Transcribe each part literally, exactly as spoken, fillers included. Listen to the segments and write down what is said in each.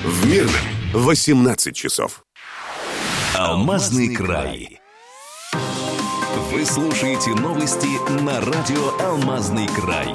В Мирном восемнадцать часов. Алмазный край. Вы слушаете новости на радио «Алмазный край».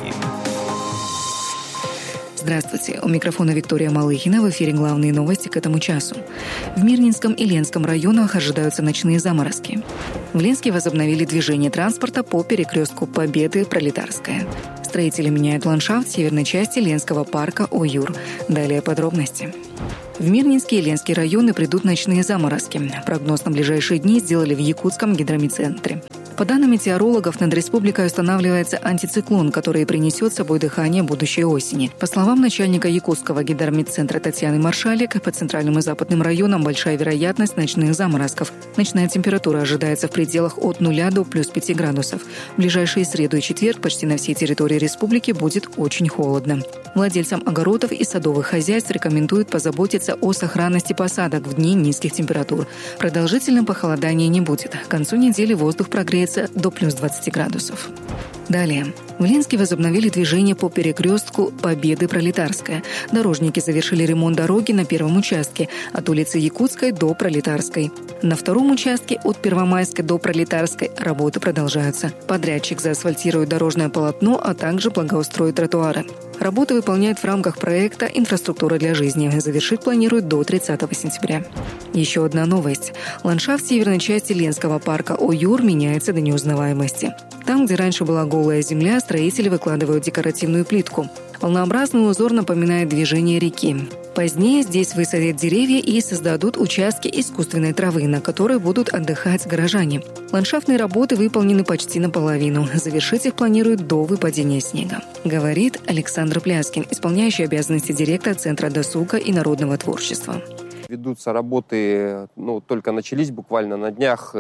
Здравствуйте. У микрофона Виктория Малыхина. В эфире главные новости к этому часу. В Мирнинском и Ленском районах ожидаются ночные заморозки. В Ленске возобновили движение транспорта по перекрестку Победы Пролетарская. Строители меняют ландшафт северной части Ленского парка Оюр. Далее подробности. В Мирнинский и Ленский районы придут ночные заморозки. Прогноз на ближайшие дни сделали в Якутском гидромедцентре. По данным метеорологов, над республикой устанавливается антициклон, который принесет с собой дыхание будущей осени. По словам начальника Якутского гидромедцентра Татьяны Маршалик, по центральным и западным районам большая вероятность ночных заморозков. Ночная температура ожидается в пределах от нуля до плюс пяти градусов. В ближайшие среду и четверг почти на всей территории республики будет очень холодно. Владельцам огородов и садовых хозяйств рекомендуют позаботиться о сохранности посадок в дни низких температур. Продолжительным похолодания не будет. К концу недели воздух прогреется до плюс двадцати градусов. Далее. В Ленске возобновили движение по перекрестку Победы Пролетарская. Дорожники завершили ремонт дороги на первом участке от улицы Якутской до Пролетарской. На втором участке от Первомайской до Пролетарской работы продолжаются. Подрядчик заасфальтирует дорожное полотно, а также благоустроит тротуары. Работы выполняют в рамках проекта «Инфраструктура для жизни». Завершить планируют до тридцатого сентября. Еще одна новость. Ландшафт северной части Ленского парка Оюр меняется до неузнаваемости. Там, где раньше была голая земля, строители выкладывают декоративную плитку. Волнообразный узор напоминает движение реки. Позднее здесь высадят деревья и создадут участки искусственной травы, на которой будут отдыхать горожане. Ландшафтные работы выполнены почти наполовину. Завершить их планируют до выпадения снега. Говорит Александр Пляскин, исполняющий обязанности директора Центра досуга и народного творчества. Ведутся работы, ну, только начались буквально на днях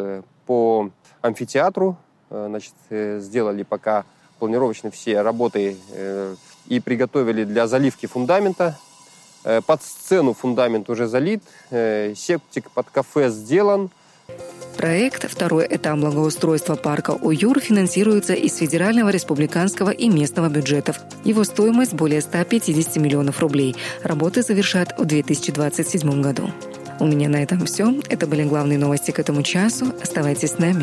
по амфитеатру. Значит, сделали пока планировочные все работы и приготовили для заливки фундамента. Под сцену фундамент уже залит, септик под кафе сделан. Проект «Второй этап благоустройства парка Оюр» финансируется из федерального, республиканского и местного бюджетов. Его стоимость более ста пятидесяти миллионов рублей. Работы завершат в две тысячи двадцать седьмом году. У меня на этом все. Это были главные новости к этому часу. Оставайтесь с нами.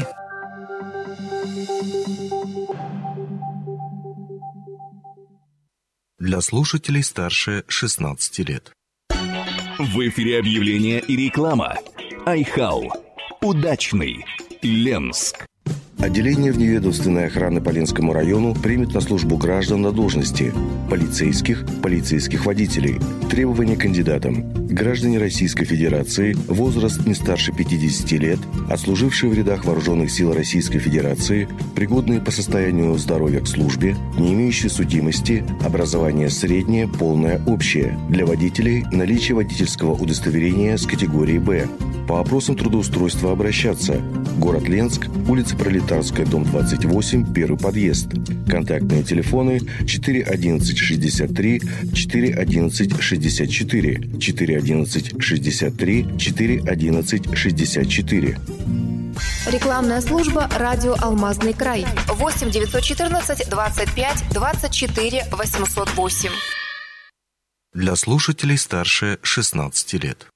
Для слушателей старше шестнадцати лет. В эфире объявления и реклама. Айхау. Удачный. Ленск. Отделение вневедомственной охраны по Ленскому району примет на службу граждан на должности полицейских, полицейских водителей. Требования к кандидатам. Граждане Российской Федерации, возраст не старше пятидесяти лет, отслужившие в рядах Вооруженных сил Российской Федерации, пригодные по состоянию здоровья к службе, не имеющие судимости, образование среднее, полное, общее. Для водителей наличие водительского удостоверения с категории «Б». По вопросам трудоустройства обращаться. Город Ленск, улица Пролетарская, дом двадцать восемь, первый подъезд. Контактные телефоны четыре одиннадцать шестьдесят три, четыре одиннадцать шестьдесят четыре, четыре одиннадцать шестьдесят три, четыре одиннадцать шестьдесят четыре. Рекламная служба «Радио Алмазный край». восемь девятьсот четырнадцать двадцать пять двадцать четыре восемьсот восемь. Для слушателей старше шестнадцати лет.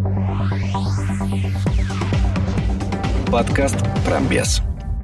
Подкаст «Промбез».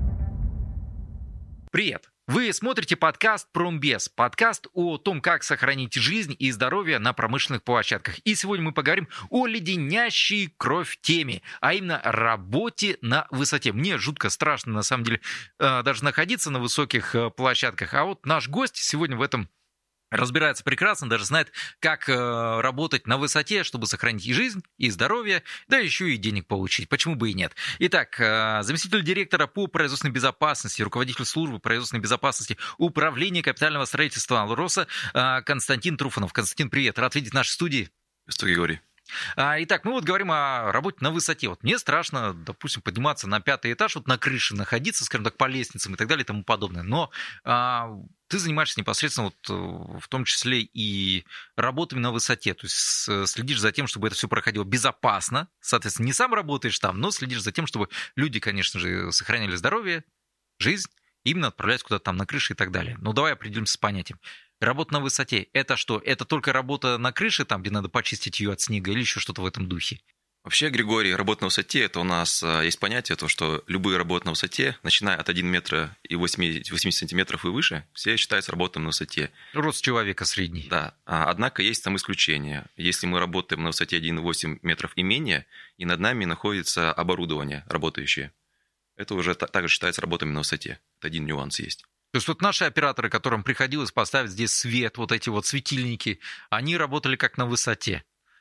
Привет! Вы смотрите подкаст «Промбез», подкаст о том, как сохранить жизнь и здоровье на промышленных площадках. И сегодня мы поговорим о леденящей кровь теме, а именно работе на высоте. Мне жутко страшно, на самом деле, даже находиться на высоких площадках. А вот наш гость сегодня в этом разбирается прекрасно, даже знает, как э, работать на высоте, чтобы сохранить и жизнь, и здоровье, да еще и денег получить. Почему бы и нет? Итак, э, заместитель директора по производственной безопасности, руководитель службы производственной безопасности Управления капитального строительства «Алроса» э, Константин Труфанов. Константин, привет, рад видеть в нашей студии. Что говори. Итак, мы вот говорим о работе на высоте. Вот мне страшно, допустим, подниматься на пятый этаж, вот на крыше находиться, скажем так, по лестницам и так далее и тому подобное. Но а, ты занимаешься непосредственно вот, в том числе и работами на высоте. То есть следишь за тем, чтобы это все проходило безопасно. Соответственно, не сам работаешь там, но следишь за тем, чтобы люди, конечно же, сохраняли здоровье, жизнь, именно отправлять куда-то там на крыше и так далее. Ну, давай определимся с понятием. Работа на высоте – это что? Это только работа на крыше, там, где надо почистить ее от снега, или еще что-то в этом духе? Вообще, Григорий, работа на высоте – это у нас есть понятие, то, что любые работы на высоте, начиная от одного метра и восьмидесяти сантиметров и выше, все считаются работами на высоте. Рост человека средний. Да. Однако есть там исключения. Если мы работаем на высоте один и восемь метров и менее, и над нами находится оборудование работающее, это уже также считается работами на высоте. Это один нюанс есть. То есть вот наши операторы, которым приходилось поставить здесь свет, вот эти вот светильники, они работали как на высоте.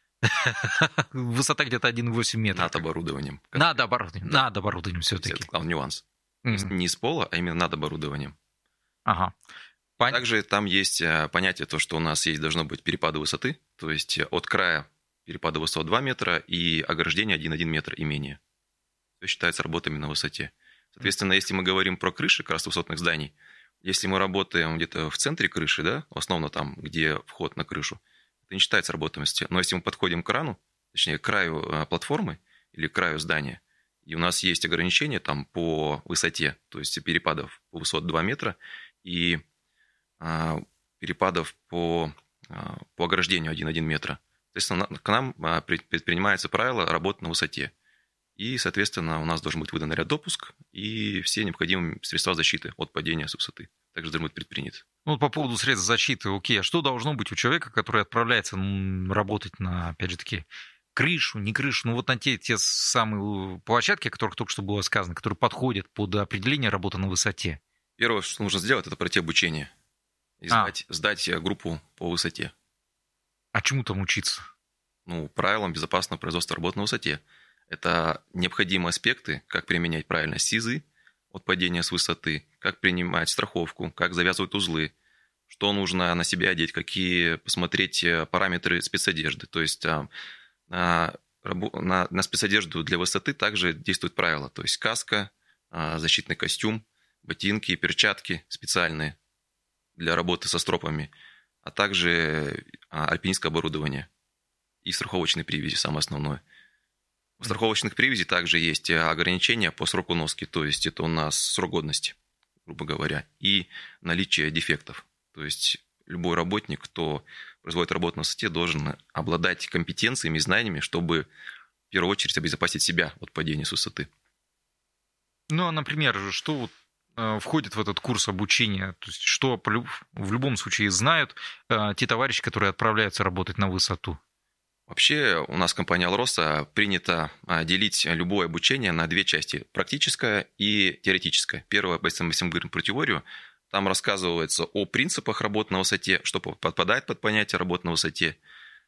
Высота где-то один и восемь метров. Над оборудованием. Над оборудованием, да. Над оборудованием все-таки. Это главный нюанс. Mm-hmm. Не с пола, а именно над оборудованием. Ага. Пон... Также там есть понятие, то, что у нас есть должно быть перепады высоты, то есть от края перепада высоты два метра и ограждение один и один метр и менее. Все считается работами на высоте. Соответственно, mm-hmm. если мы говорим про крыши как раз высотных зданий, если мы работаем где-то в центре крыши, да, основно там, где вход на крышу, это не считается работой на высоте. Но если мы подходим к крану, точнее, к краю платформы или к краю здания, и у нас есть ограничения там по высоте, то есть перепадов по высоте два метра и а, перепадов по, а, по ограждению один и один метра. Соответственно, к нам предпринимается правило работы на высоте. И, соответственно, у нас должен быть выдан ряд-допуск и все необходимые средства защиты от падения с высоты. Также должны быть предприняты. Ну, по поводу средств защиты, окей, а что должно быть у человека, который отправляется работать на, опять же таки, крышу, не крышу, ну вот на те, те самые площадки, о которых только что было сказано, которые подходят под определение работы на высоте? Первое, что нужно сделать, это пройти обучение и а. сдать, сдать группу по высоте. А чему там учиться? Ну, правилам безопасного производства работы на высоте. Это необходимые аспекты, как применять правильно СИЗы от падения с высоты, как принимать страховку, как завязывать узлы, что нужно на себя одеть, какие посмотреть параметры спецодежды. То есть на, на, на спецодежду для высоты также действуют правила. То есть каска, защитный костюм, ботинки, перчатки специальные для работы со стропами, а также альпинистское оборудование и страховочные привязи, самое основное. У страховочных привязей также есть ограничения по сроку носки, то есть это у нас срок годности, грубо говоря, и наличие дефектов. То есть любой работник, кто производит работу на высоте, должен обладать компетенциями и знаниями, чтобы в первую очередь обезопасить себя от падения с высоты. Ну, а, например, что вот входит в этот курс обучения, то есть что в любом случае знают те товарищи, которые отправляются работать на высоту? Вообще у нас в компании «Алроса» принято делить любое обучение на две части – практическое и теоретическое. Первое, если мы говорим про теорию, там рассказывается о принципах работы на высоте, что подпадает под понятие работы на высоте,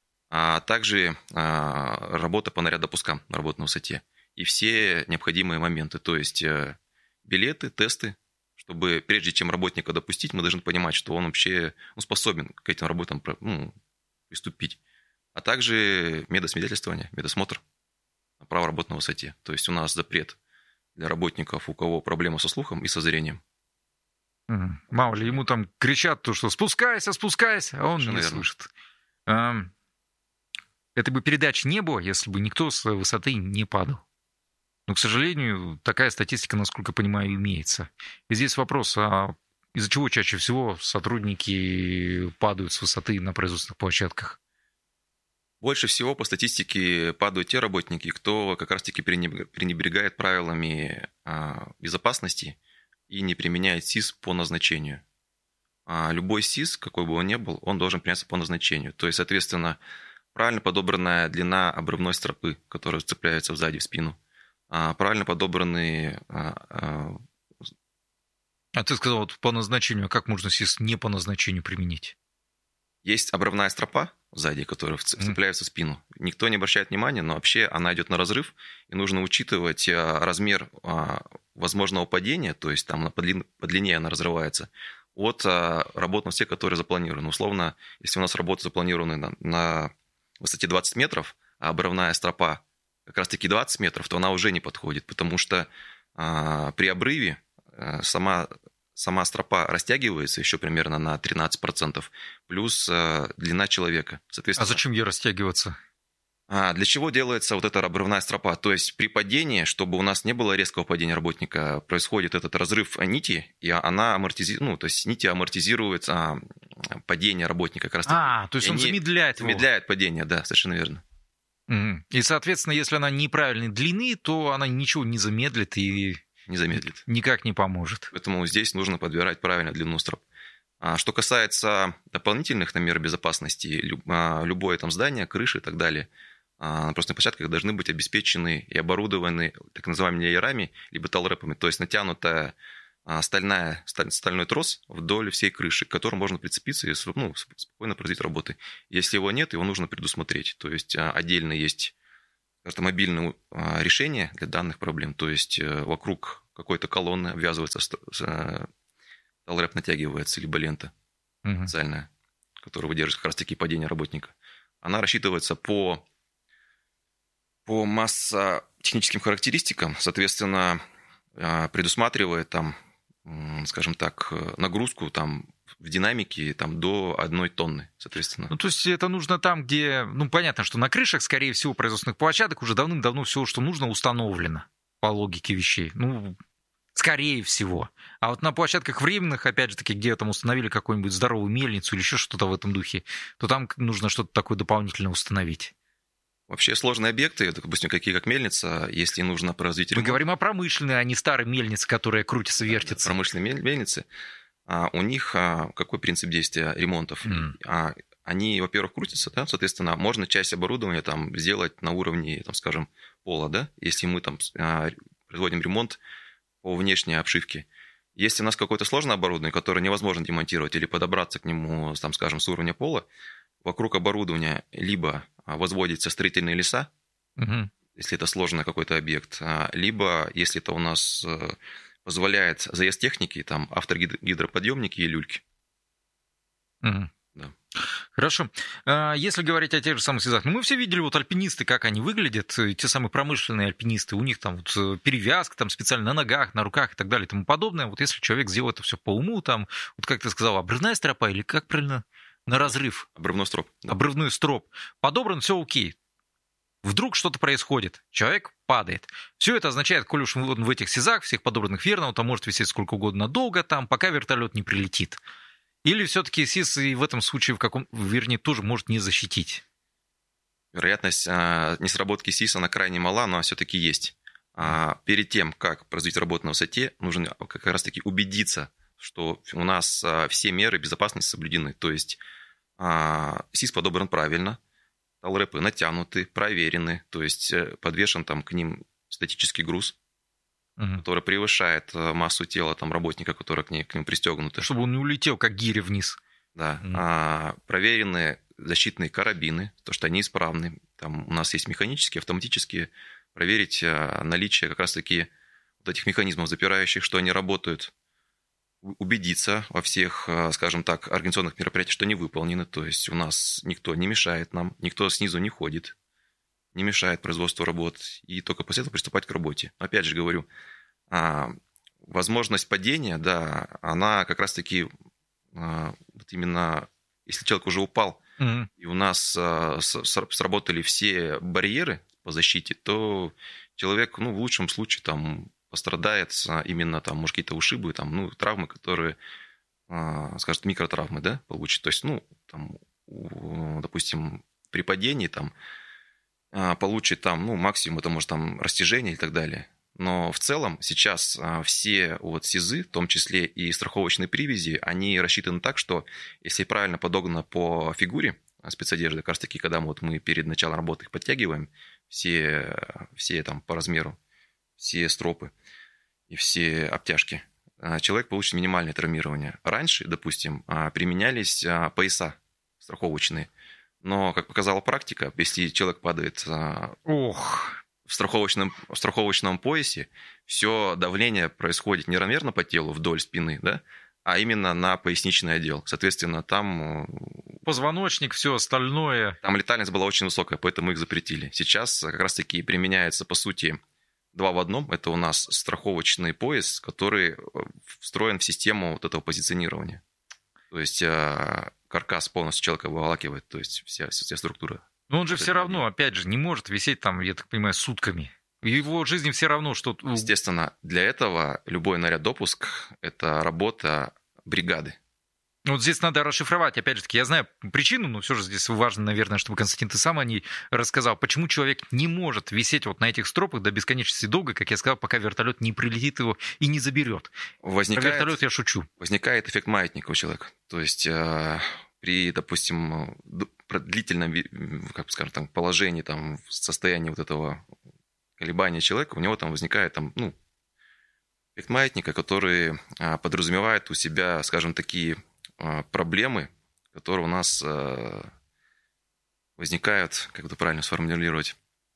а также работа по наряд-допускам на работу на высоте и все необходимые моменты, то есть билеты, тесты, чтобы прежде чем работника допустить, мы должны понимать, что он вообще ну, способен к этим работам ну, приступить. А также медосвидетельствование, медосмотр на право работы на высоте. То есть у нас запрет для работников, у кого проблемы со слухом и со зрением. Mm. Мало ли, ему там кричат, то, что спускайся, спускайся, а он Совершенно не верно. Слышит. Этой бы передачи не было, если бы никто с высоты не падал. Но, к сожалению, такая статистика, насколько я понимаю, имеется. И здесь вопрос, а из-за чего чаще всего сотрудники падают с высоты на производственных площадках? Больше всего по статистике падают те работники, кто как раз-таки пренебрегает правилами безопасности и не применяет СИЗ по назначению. Любой СИЗ, какой бы он ни был, он должен применяться по назначению. То есть, соответственно, правильно подобранная длина обрывной стропы, которая цепляется сзади в спину, правильно подобранные... А ты сказал, вот по назначению, а как можно СИЗ не по назначению применить? Есть обрывная стропа сзади, которая вцепляется в спину. Никто не обращает внимания, но вообще она идет на разрыв, и нужно учитывать размер возможного падения, то есть там по длине она разрывается, от работ на высоте, которые запланированы. Условно, если у нас работа запланирована на, на высоте двадцать метров, а обрывная стропа как раз-таки двадцать метров, то она уже не подходит, потому что при обрыве сама... Сама стропа растягивается еще примерно на тринадцать процентов, плюс э, длина человека. А зачем ей растягиваться? А для чего делается вот эта обрывная стропа? То есть при падении, чтобы у нас не было резкого падения работника, происходит этот разрыв нити, и она амортизирует, ну, то есть нити амортизируют а, падение работника. Как раз а, то есть он замедляет его. Замедляет падение, да, совершенно верно. Угу. И, соответственно, если она неправильной длины, то она ничего не замедлит и не замедлит. Никак не поможет. Поэтому здесь нужно подбирать правильно длину строп. А что касается дополнительных на мер безопасности, любое там здание, крыши и так далее, на простых площадках должны быть обеспечены и оборудованы так называемыми леерами, либо талрепами, то есть натянутая стальная, стальной трос вдоль всей крыши, к которому можно прицепиться и ну, спокойно производить работы. Если его нет, его нужно предусмотреть. То есть отдельно есть автомобильное решение для данных проблем. То есть вокруг какой-то колонны обвязывается, талреп натягивается, либо лента угу. специальная, которая выдерживает как раз-таки падение работника. Она рассчитывается по, по массотехническим характеристикам, соответственно, предусматривает там, скажем так, нагрузку там, в динамике там, до одной тонны, соответственно. Ну, то есть это нужно там, где... Ну, понятно, что на крышах, скорее всего, производственных площадок уже давным-давно все, что нужно, установлено по логике вещей. Ну, скорее всего. А вот на площадках временных, опять же таки, где там установили какую-нибудь здоровую мельницу или еще что-то в этом духе, то там нужно что-то такое дополнительное установить. Вообще сложные объекты, допустим, какие как мельница, если нужно производить ремонт... Мы говорим о промышленной, а не старой мельнице, которая крутится, вертится. Промышленные мельницы. А у них а, какой принцип действия ремонтов? Mm. А, они, во-первых, крутятся, да, соответственно, можно часть оборудования там, сделать на уровне, там, скажем, пола, да, если мы там а, производим ремонт по внешней обшивке. Если у нас какое-то сложное оборудование, которое невозможно демонтировать или подобраться к нему, там, скажем, с уровня пола, вокруг оборудования либо возводятся строительные леса, угу. если это сложный какой-то объект, либо, если это у нас позволяет заезд техники, там автогидроподъемники и люльки. Угу. Да. Хорошо. Если говорить о тех же самых связах, ну, мы все видели вот альпинисты, как они выглядят, те самые промышленные альпинисты, у них там вот перевязка там специально на ногах, на руках и так далее и тому подобное. Вот если человек сделал это все по уму, там, вот как ты сказал, обрывная стропа или как правильно? На разрыв. Обрывной строп. Да. Обрывной строп. Подобран, все окей. Вдруг что-то происходит. Человек падает. Все это означает, коль уж он в этих СИЗах, всех подобранных верно, он там может висеть сколько угодно долго, там, пока вертолет не прилетит. Или все-таки СИЗ и в этом случае, в каком, вернее, тоже может не защитить? Вероятность а, несработки СИЗ, она крайне мала, но все-таки есть. А, перед тем, как производить работу на высоте, нужно как раз-таки убедиться, что у нас а, все меры безопасности соблюдены. То есть а, СИЗ подобран правильно, талрепы натянуты, проверены, то есть подвешен там к ним статический груз, угу. который превышает массу тела там, работника, который к, ней, к ним пристегнут. Чтобы он не улетел, как гиря вниз. Да. Угу. А, проверены защитные карабины, то, что они исправны. Там у нас есть механические, автоматические. Проверить наличие как раз-таки вот этих механизмов запирающих, что они работают. Убедиться во всех, скажем так, организационных мероприятиях, что они выполнены. То есть у нас никто не мешает нам, никто снизу не ходит, не мешает производству работ. И только после этого приступать к работе. Опять же говорю, возможность падения, да, она как раз-таки вот именно, если человек уже упал, mm-hmm. и у нас сработали все барьеры по защите, то человек, ну, в лучшем случае, там, пострадает именно там, может, какие-то ушибы, там, ну, травмы, которые, скажем, микротравмы, да, получит. То есть, ну, там, допустим, при падении там, получит там, ну, максимум, это может там растяжение и так далее. Но в целом сейчас все вот СИЗы, в том числе и страховочные привязи, они рассчитаны так, что если правильно подогнано по фигуре спецодежды, как раз таки, когда мы, вот, мы перед началом работы их подтягиваем, все, все там по размеру, все стропы и все обтяжки, человек получит минимальное травмирование. Раньше, допустим, применялись пояса страховочные, но, как показала практика, если человек падает Ох. в страховочном, в страховочном поясе, все давление происходит неравномерно по телу вдоль спины, да, а именно на поясничный отдел. Соответственно, там... Позвоночник, все остальное. Там летальность была очень высокая, поэтому их запретили. Сейчас как раз-таки применяется, по сути, два в одном. Это у нас страховочный пояс, который встроен в систему вот этого позиционирования. То есть каркас полностью человека выволакивает, то есть вся, вся структура Но он же все равно, опять же, не может висеть там, я так понимаю, сутками. В его жизни все равно, что... Естественно, для этого любой наряд-допуск – это работа бригады. Вот здесь надо расшифровать, опять же таки, я знаю причину, но все же здесь важно, наверное, чтобы, Константин, ты сам о ней рассказал, почему человек не может висеть вот на этих стропах до бесконечности долго, как я сказал, пока вертолет не прилетит его и не заберет. Возникает, Про вертолет я шучу. Возникает эффект маятника у человека. То есть э, при, допустим, длительном, как скажем, там, положении, там, состоянии вот этого колебания человека, у него там возникает там, ну, эффект маятника, который э, подразумевает у себя, скажем, такие проблемы, которые у нас э, возникают, как это правильно сформулировать,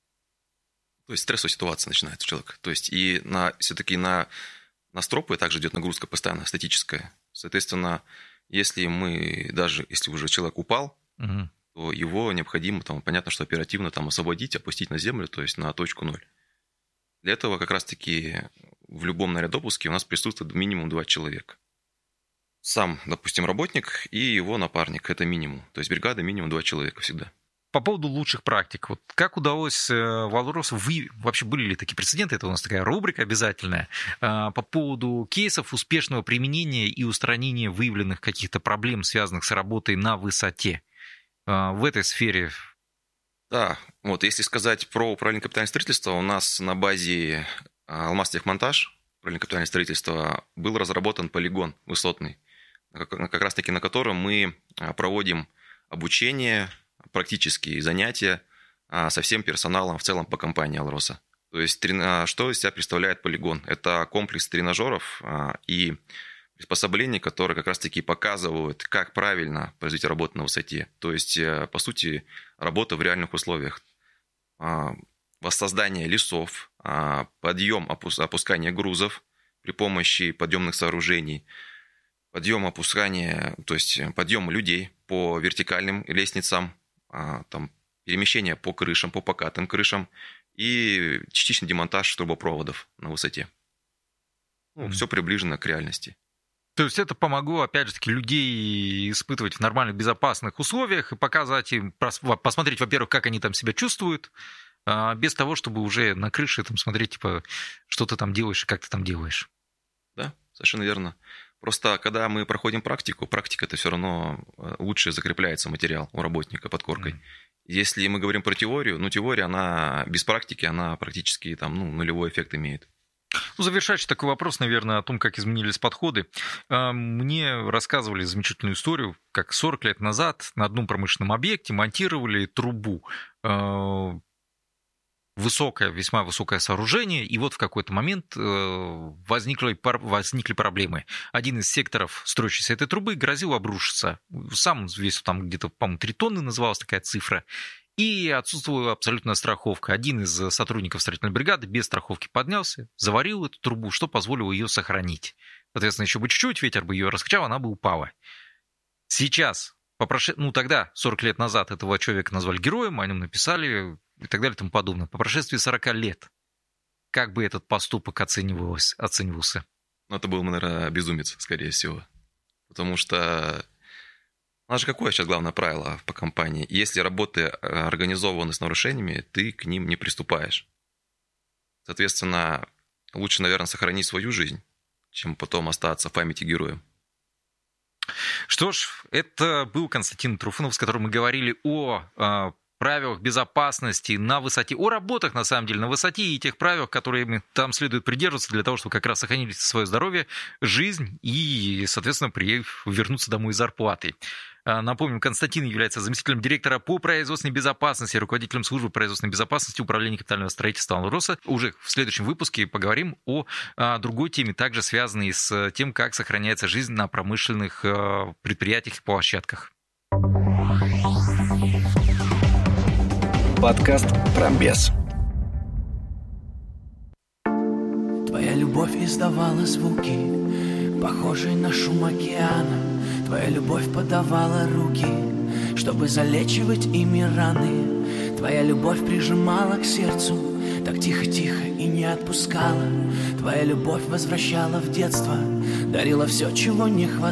то есть стрессовая ситуация начинается у человека. То есть и на, все-таки на, на стропы также идет нагрузка постоянно, статическая. Соответственно, если мы, даже если уже человек упал, угу. то его необходимо, там, понятно, что оперативно там, освободить, опустить на землю, то есть на точку ноль. Для этого как раз-таки в любом наряд-допуске у нас присутствует минимум два человека. Сам, допустим, работник и его напарник. Это минимум. То есть бригада минимум два человека всегда. По поводу лучших практик. Вот как удалось Валросу, вы вообще были ли такие прецеденты? Это у нас такая рубрика обязательная. По поводу кейсов успешного применения и устранения выявленных каких-то проблем, связанных с работой на высоте. В этой сфере... Да, вот если сказать про управление капитального строительства, у нас на базе Алмазтехмонтаж, управление капитального строительства, был разработан полигон высотный, как раз-таки на котором мы проводим обучение, практические занятия со всем персоналом в целом по компании «Алроса». То есть что из себя представляет полигон? Это комплекс тренажеров и приспособлений, которые как раз-таки показывают, как правильно производить работу на высоте. То есть, по сути, работа в реальных условиях. Воссоздание лесов, подъем, опускание грузов при помощи подъемных сооружений, подъем, опускание, то есть подъем людей по вертикальным лестницам, там, перемещение по крышам, по покатым крышам и частичный демонтаж трубопроводов на высоте. Ну, mm-hmm. Все приближено к реальности. То есть это помогло, опять же таки, людей испытывать в нормальных, безопасных условиях и показать им, посмотреть, во-первых, как они там себя чувствуют, без того, чтобы уже на крыше там смотреть, типа, что ты там делаешь и как ты там делаешь. Да, совершенно верно. Просто когда мы проходим практику, практика это все равно лучше закрепляется материал у работника под коркой. Mm. Если мы говорим про теорию, ну теория, она без практики, она практически там, ну, нулевой эффект имеет. Ну, завершающий такой вопрос, наверное, о том, как изменились подходы. Мне рассказывали замечательную историю, как сорок лет назад на одном промышленном объекте монтировали трубу. Высокое, весьма высокое сооружение, и вот в какой-то момент возникли, возникли проблемы. Один из секторов строящейся этой трубы грозил обрушиться. Сам весил там где-то, по-моему, три тонны называлась такая цифра. И отсутствовала абсолютная страховка. Один из сотрудников строительной бригады без страховки поднялся, заварил эту трубу, что позволило ее сохранить. Соответственно, еще бы чуть-чуть, ветер бы ее раскачал, она бы упала. Сейчас, по прош... ну тогда, сорок лет назад, этого человека назвали героем, о нем написали и так далее и тому подобное. По прошествии сорок лет, как бы этот поступок оценивался? оценивался? Ну, это был, наверное, безумец, скорее всего. Потому что... У нас же какое сейчас главное правило по компании? Если работы организованы с нарушениями, ты к ним не приступаешь. Соответственно, лучше, наверное, сохранить свою жизнь, чем потом остаться в памяти героем. Что ж, это был Константин Труфанов, с которым мы говорили о... правилах безопасности на высоте, о работах, на самом деле, на высоте и тех правилах, которые там следует придерживаться для того, чтобы как раз сохранить свое здоровье, жизнь и, соответственно, вернуться домой с зарплатой. Напомним, Константин является заместителем директора по производственной безопасности, руководителем службы производственной безопасности Управления капитального строительства «Алроса». Уже в следующем выпуске поговорим о другой теме, также связанной с тем, как сохраняется жизнь на промышленных предприятиях и площадках. Подкаст «Промбез». Твоя любовь издавала звуки, похожие на шум океана. Твоя любовь подавала руки, чтобы залечивать ими раны. Твоя любовь прижимала к сердцу, так тихо-тихо и не отпускала. Твоя любовь возвращала в детство, дарила все, чего не хватало.